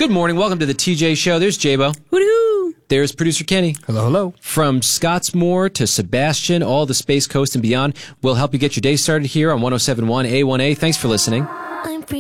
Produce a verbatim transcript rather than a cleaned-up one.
Good morning. Welcome to the T J Show. There's J-Bo. Woohoo! There's producer Kenny. Hello, hello. From Scottsmore to Sebastian, all the Space Coast and beyond, we'll help you get your day started here on one oh seven point one A one A. Thanks for listening.